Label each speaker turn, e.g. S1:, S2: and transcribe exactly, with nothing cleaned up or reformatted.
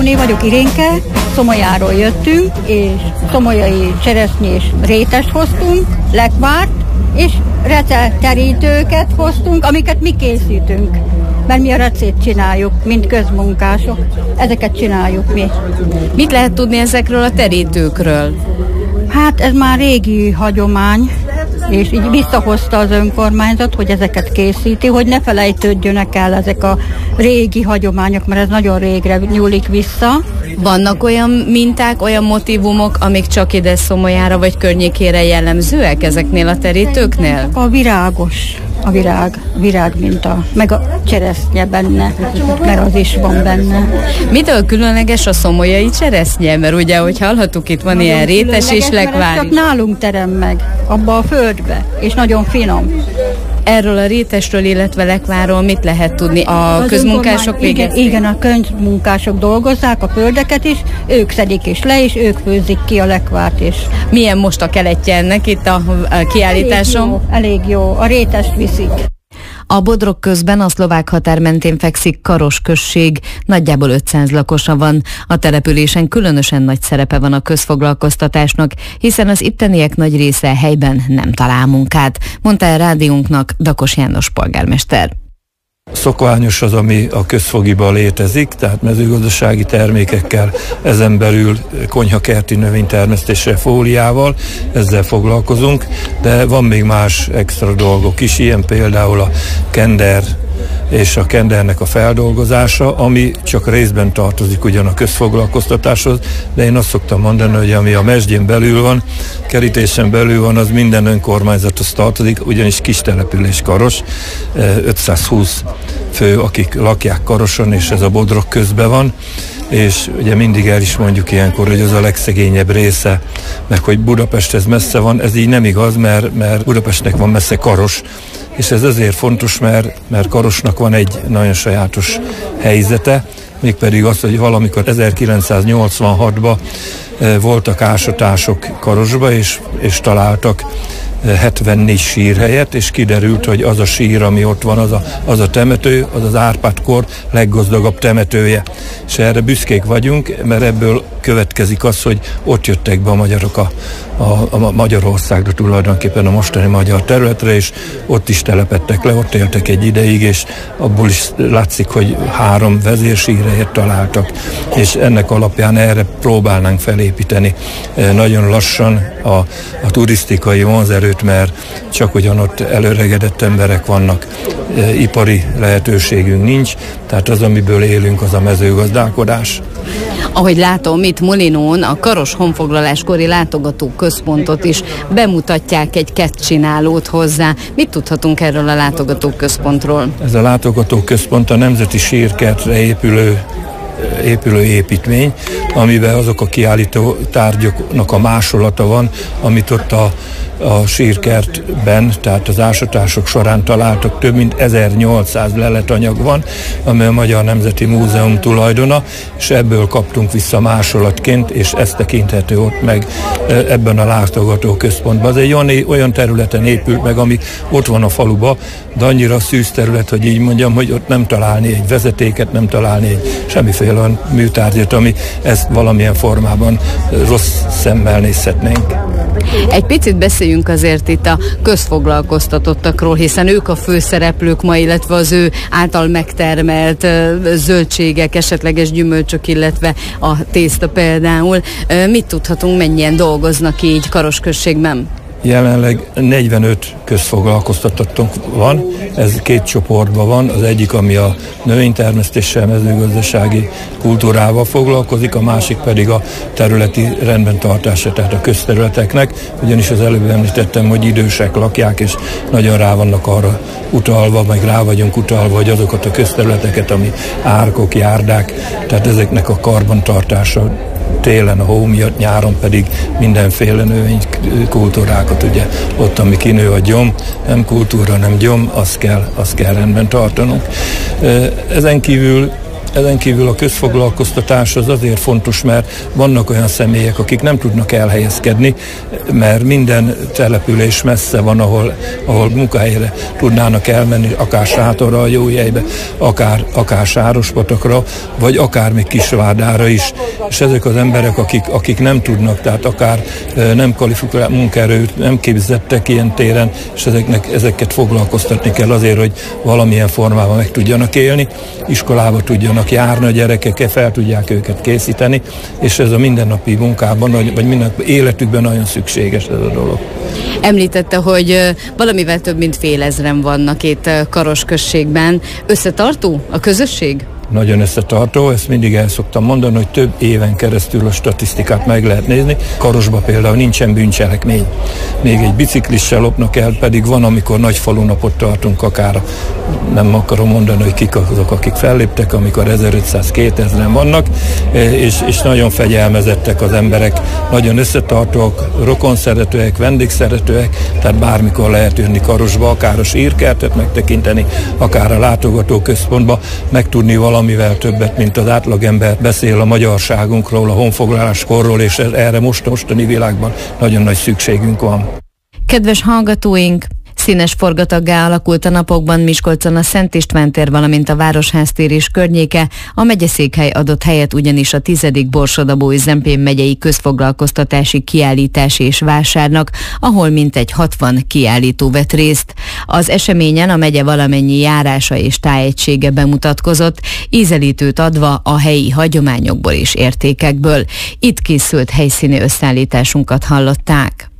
S1: Mariné vagyok, Irénke, Szomolyáról jöttünk, és szomolyai cseresznyés rétest hoztunk, lekvárt, és receptterítőket hoztunk, amiket mi készítünk, mert mi a recét csináljuk, mint közmunkások. Ezeket csináljuk mi.
S2: Mit lehet tudni ezekről a terítőkről?
S1: Hát ez már régi hagyomány, és így visszahozta az önkormányzat, hogy ezeket készíti, hogy ne felejtődjönek el ezek a régi hagyományok, mert ez nagyon régre nyúlik vissza.
S2: Vannak olyan minták, olyan motívumok, amik csak ide Szomolyára vagy környékére jellemzőek ezeknél a terítőknél?
S1: A virágos, a virág, virág minta, meg a cseresznye benne, mert az is van benne.
S2: Mitől különleges a szomolyai cseresznye? Mert ugye, ahogy hallhattuk, itt van nagyon ilyen rétes és lekvár.
S1: Csak nálunk terem meg, abba a földbe, és nagyon finom.
S2: Erről a rétesről, illetve lekvárról mit lehet tudni? A az közmunkások végezték?
S1: Igen, igen, a közmunkások dolgozzák a földeket is, ők szedik is le, és ők főzik ki a lekvárt is.
S2: Milyen most a keletje ennek itt a kiállításon?
S1: Elég jó, elég jó. A rétest viszik.
S2: A Bodrog közben a szlovák határ mentén fekszik Karos község, nagyjából ötszáz lakosa van. A településen különösen nagy szerepe van a közfoglalkoztatásnak, hiszen az itteniek nagy része helyben nem talál munkát, mondta el rádiónknak Dakos János polgármester.
S3: Szokványos az, ami a közfogiban létezik, tehát mezőgazdasági termékekkel, ezen belül konyhakerti növénytermesztéssel, fóliával, ezzel foglalkozunk, de van még más extra dolgok is, ilyen például a kender és a kendernek a feldolgozása, ami csak részben tartozik ugyan a közfoglalkoztatáshoz, de én azt szoktam mondani, hogy ami a mesdjén belül van, kerítésen belül van, az minden önkormányzathoz tartozik, ugyanis kis település Karos, ötszázhúsz fő, akik lakják Karoson, és ez a Bodrog közben van, és ugye mindig el is mondjuk ilyenkor, hogy az a legszegényebb része, meg hogy Budapesthez messze van, ez így nem igaz, mert, mert Budapestnek van messze Karos, és ez azért fontos, mert, mert Karosnak van egy nagyon sajátos helyzete, mégpedig az, hogy valamikor ezerkilencszáznyolcvanhatban voltak ásatások Karosba, és, és találtak hetvennégy sírhelyet, és kiderült, hogy az a sír, ami ott van, az a, az a temető, az az Árpád-kor leggazdagabb temetője. És erre büszkék vagyunk, mert ebből következik az, hogy ott jöttek be a magyarok a, a, a Magyarországra, tulajdonképpen a mostani magyar területre, és ott is telepedtek le, ott éltek egy ideig, és abból is látszik, hogy három vezérsírhelyet találtak, és ennek alapján erre próbálnánk felépíteni nagyon lassan a, a turisztikai vonzerőt, mert csak ugyan ott előregedett emberek vannak, e, ipari lehetőségünk nincs, tehát az, amiből élünk, az a mezőgazdálkodás.
S2: Ahogy látom, itt Molinón a Karos honfoglaláskori látogató központot is bemutatják, egy kettcsinálót hozzá. Mit tudhatunk erről a látogató központról?
S3: Ez a látogató központ a Nemzeti Sírkertre épülő épülő építmény, amiben azok a kiállító tárgyaknak a másolata van, amit ott a, a sírkertben, tehát az ásatások során találtak, több mint ezernyolcszáz leletanyag van, ami a Magyar Nemzeti Múzeum tulajdona, és ebből kaptunk vissza másolatként, és ez tekinthető ott meg ebben a látogató központban. Az egy olyan, olyan területen épült meg, ami ott van a faluba, de annyira szűz terület, hogy így mondjam, hogy ott nem találni egy vezetéket, nem találni egy semmiféle olyan műtárgyat, ami ezt valamilyen formában rossz szemmel nézhetnénk.
S2: Egy picit beszéljünk azért itt a közfoglalkoztatottakról, hiszen ők a főszereplők ma, illetve az ő által megtermelt zöldségek, esetleges gyümölcsök, illetve a tészta például. Mit tudhatunk, mennyien dolgoznak így Karos községben?
S3: Jelenleg negyvenöt közfoglalkoztatottunk van, ez két csoportban van, az egyik, ami a növénytermesztéssel, mezőgazdasági kultúrával foglalkozik, a másik pedig a területi rendben tartása, tehát a közterületeknek, ugyanis az előbb említettem, hogy idősek lakják, és nagyon rá vannak arra utalva, meg rá vagyunk utalva, hogy azokat a közterületeket, ami árkok, járdák, tehát ezeknek a karbantartása, télen a hó miatt, nyáron pedig mindenféle növénykultúrákat, ugye ott, ami kinő a gyom, nem kultúra, nem gyom, azt kell, azt kell rendben tartanunk. Ezen kívül Ezen kívül a közfoglalkoztatás az azért fontos, mert vannak olyan személyek, akik nem tudnak elhelyezkedni, mert minden település messze van, ahol, ahol munkahelyre tudnának elmenni, akár Sátorra, a Jóhelybe, akár, akár Sárospatakra, vagy akár még Kisvárdára is. És ezek az emberek, akik, akik nem tudnak, tehát akár nem kvalifikált munkaerőt, nem képzettek ilyen téren, és ezeknek, ezeket foglalkoztatni kell azért, hogy valamilyen formában meg tudjanak élni, iskolába tudjanak járni a gyerekek, fel tudják őket készíteni, és ez a mindennapi munkában, vagy mindennapi életükben nagyon szükséges ez a dolog.
S2: Említette, hogy valamivel több mint fél ezren vannak itt Karos községben. Összetartó a közösség?
S3: Nagyon összetartó, ezt mindig el szoktam mondani, hogy több éven keresztül a statisztikát meg lehet nézni. Karosban például nincsen bűncselekmény. Még egy biciklissel lopnak el, pedig van, amikor nagy falunapot tartunk, akár nem akarom mondani, hogy kik azok, akik felléptek, amikor ezerötszáz-kétezren vannak, és, és nagyon fegyelmezettek az emberek, nagyon összetartóak, rokonszeretőek, vendégszeretőek, tehát bármikor lehet jönni Karosba, akár a sírkertet megtekinteni, akár a látogatóközpontba, megtudni valamivel többet, mint az átlagember beszél a magyarságunkról, a honfoglaláskorról, és erre most a mostani világban nagyon nagy szükségünk van.
S2: Kedves hallgatóink! Színes forgataggá alakult a napokban Miskolcon a Szent István tér, valamint a Városház-tér és környéke, a megyeszékhely adott helyet ugyanis a tizedik Borsod-Abaúj-Zempén megyei közfoglalkoztatási kiállítás és vásárnak, ahol mintegy hatvan kiállító vett részt. Az eseményen a megye valamennyi járása és tájegysége bemutatkozott, ízelítőt adva a helyi hagyományokból és értékekből. Itt készült helyszíni összeállításunkat hallották.